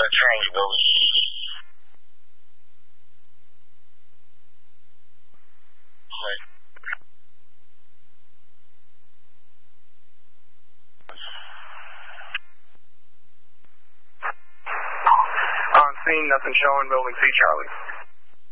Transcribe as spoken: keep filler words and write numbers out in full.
uh, Charlie building. Right. On scene, nothing showing, building C, Charlie.